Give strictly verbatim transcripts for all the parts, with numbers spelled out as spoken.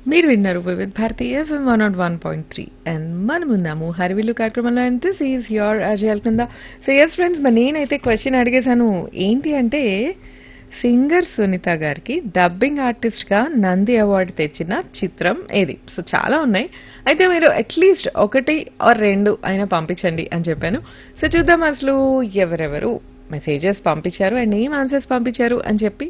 మీరు విన్నారు Vividh Bharati FM one not one point three and మనం ఉన్నాము హరివిల్లు కార్యక్రమంలో అండ్ దిస్ ఈజ్ యోర్ అజయల్ కింద. సో ఎస్ ఫ్రెండ్స్, మరి నేనైతే క్వశ్చన్ అడిగేశాను ఏంటి అంటే, సింగర్ సునీత గారికి డబ్బింగ్ ఆర్టిస్ట్ గా నంది అవార్డు తెచ్చిన చిత్రం ఏది? సో చాలా ఉన్నాయి, అయితే మీరు అట్లీస్ట్ ఒకటి ఆర్ రెండు అయినా పంపించండి అని చెప్పాను. సో చూద్దాం అసలు ఎవరెవరు మెసేజెస్ పంపించారు అండ్ ఏం ఆన్సర్స్ పంపించారు అని చెప్పి.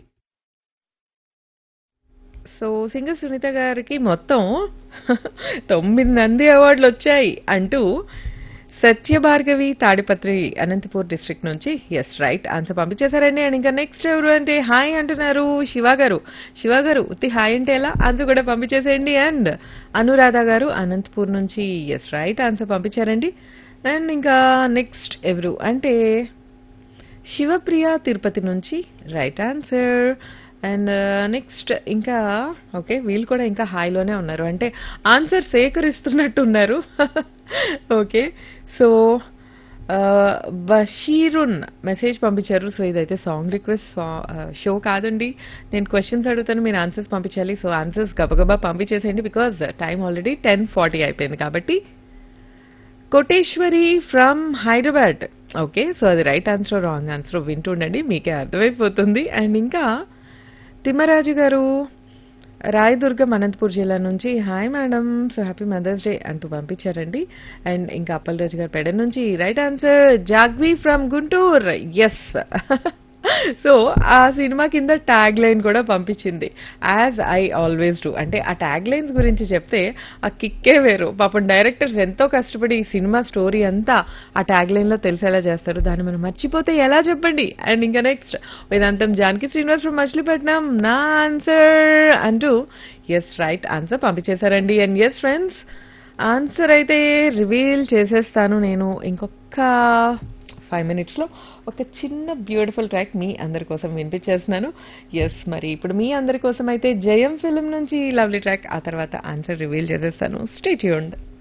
సో సింగర్ సునీత గారికి మొత్తం తొమ్మిది నంది అవార్డులు వచ్చాయి అంటూ సత్యభార్గవి తాడిపత్రి అనంతపూర్ డిస్ట్రిక్ట్ నుంచి ఎస్ రైట్ ఆన్సర్ పంపించేశారండి. అండ్ ఇంకా నెక్స్ట్ ఎవరు అంటే హాయ్ అంటున్నారు శివ గారు. శివ గారు ఉత్తి హాయ్ అంటే ఎలా, ఆన్సర్ కూడా పంపించేసేయండి. అండ్ అనురాధ గారు అనంతపూర్ నుంచి ఎస్ రైట్ ఆన్సర్ పంపించారండి. అండ్ ఇంకా నెక్స్ట్ ఎవరు అంటే శివప్రియ తిరుపతి నుంచి రైట్ ఆన్సర్. అండ్ నెక్స్ట్ ఇంకా ఓకే, వీళ్ళు కూడా ఇంకా హాయిలోనే ఉన్నారు, అంటే ఆన్సర్ సేకరిస్తున్నట్టున్నారు. ఓకే, సో బషీరున్ మెసేజ్ పంపించారు. సో ఇదైతే సాంగ్ రిక్వెస్ట్ షో కాదండి, నేను క్వశ్చన్స్ అడుగుతాను, మీరు ఆన్సర్స్ పంపించాలి. సో ఆన్సర్స్ గబగబా పంపించేసేయండి because time already ten forty అయిపోయింది కాబట్టి. Koteswari from Hyderabad. Okay, so అది రైట్ ఆన్సర్ రాంగ్ ఆన్సర్ వింటుండండి, మీకే అర్థమైపోతుంది. అండ్ ఇంకా తిమ్మరాజు గారు రాయదుర్గం అనంతపూర్ జిల్లా నుంచి hi madam, so happy mother's day అంటూ పంపించారండి. అండ్ ఇంకా అప్పలరాజు గారు పెడ నుంచి right answer. జాగ్వి from Guntur yes. So ఆ సినిమా కింద ట్యాగ్ లైన్ కూడా పంపించింది, యాజ్ ఐ ఆల్వేస్ డూ. అంటే ఆ ట్యాగ్ లైన్స్ గురించి చెప్తే ఆ కిక్కే వేరు. పాపం డైరెక్టర్స్ ఎంతో కష్టపడి ఈ సినిమా స్టోరీ అంతా ఆ ట్యాగ్ లైన్ లో తెలిసేలా చేస్తారు, దాన్ని మనం మర్చిపోతే ఎలా చెప్పండి. అండ్ ఇంకా next Vedantam Janaki Srinivas from Machilipatnam నా ఆన్సర్ అంటూ yes right answer పంపించేశారండి. And yes friends, answer అయితే రివీల్ చేసేస్తాను నేను ఇంకొక ఫైవ్ మినిట్స్ లో. ఒక చిన్న బ్యూటిఫుల్ ట్రాక్ మీ అందరి కోసం వినిపించేస్తున్నాను. ఎస్, మరి ఇప్పుడు మీ అందరి కోసం అయితే జయం ఫిల్మ్ నుంచి లవ్లీ ట్రాక్, ఆ తర్వాత ఆన్సర్ రివీల్ చేసేస్తాను. Stay tuned.